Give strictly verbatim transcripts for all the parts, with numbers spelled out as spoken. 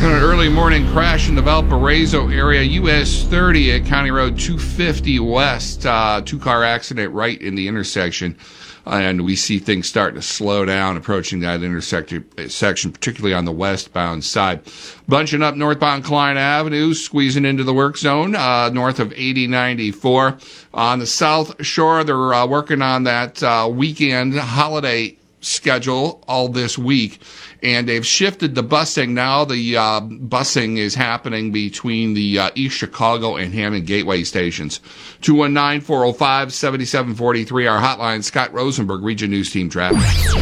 An early morning crash in the Valparaiso area, U S thirty at County Road two fifty West. Uh, two-car accident right in the intersection. And we see things starting to slow down approaching that intersection, particularly on the westbound side. Bunching up northbound Klein Avenue, squeezing into the work zone, uh, north of eighty ninety-four. On the South Shore, they're uh, working on that uh, weekend holiday schedule all this week. And they've shifted the busing. Now the uh, busing is happening between the uh, East Chicago and Hammond Gateway stations. two one nine, four oh five, seven seven four three, our hotline. Scott Rosenberg, Region News Team Traffic.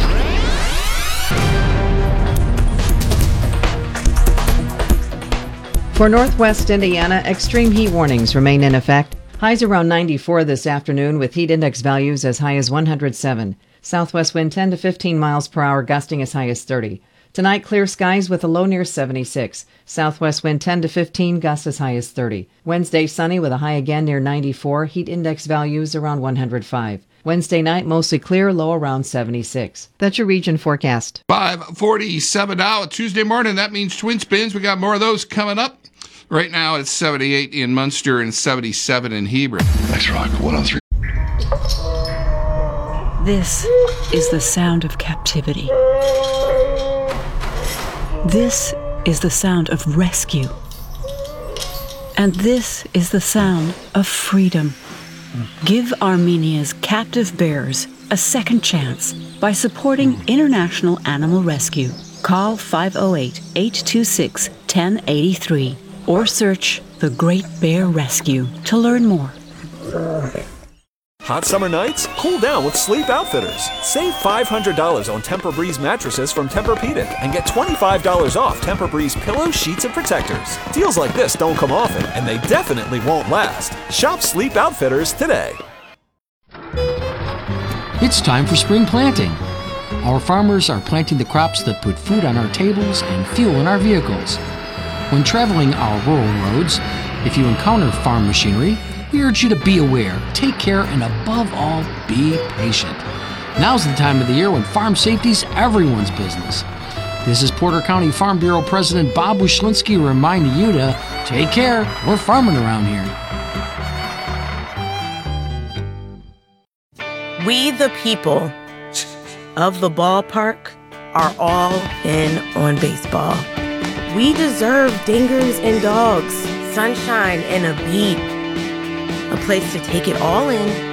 For Northwest Indiana, extreme heat warnings remain in effect. Highs around ninety-four this afternoon with heat index values as high as one hundred seven. Southwest wind ten to fifteen miles per hour, gusting as high as thirty. Tonight, clear skies with a low near seventy-six. Southwest wind ten to fifteen, gusts as high as thirty. Wednesday, sunny with a high again near ninety-four. Heat index values around one hundred five. Wednesday night, mostly clear, low around seventy-six. That's your region forecast. five forty-seven now, Tuesday morning. That means Twin Spins. We got more of those coming up. Right now, it's seventy-eight in Munster and seventy-seven in Hebron. Nice rock. one oh three. This is the sound of captivity. This is the sound of rescue. And this is the sound of freedom. Give Armenia's captive bears a second chance by supporting International Animal Rescue. Call five oh eight, eight two six, one oh eight three or search The Great Bear Rescue to learn more. Hot summer nights? Cool down with Sleep Outfitters. Save five hundred dollars on Tempur-Breeze mattresses from Tempur-Pedic and get twenty-five dollars off Tempur-Breeze pillows, sheets, and protectors. Deals like this don't come often, and they definitely won't last. Shop Sleep Outfitters today. It's time for spring planting. Our farmers are planting the crops that put food on our tables and fuel in our vehicles. When traveling our rural roads, if you encounter farm machinery, we urge you to be aware, take care, and above all, be patient. Now's the time of the year when farm safety's everyone's business. This is Porter County Farm Bureau President Bob Wyszynski reminding you to take care. We're farming around here. We the people of the ballpark are all in on baseball. We deserve dingers and dogs, sunshine and a beat. A place to take it all in